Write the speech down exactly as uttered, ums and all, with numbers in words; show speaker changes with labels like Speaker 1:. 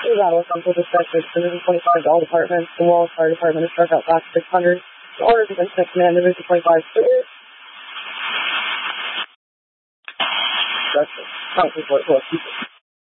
Speaker 1: We got with Uncle Dispatcher, Division twenty-five to all departments. The Wallace Fire Department is struck out back six hundred. The orders have been sent to Command Division twenty-five clear. That's it. Count report,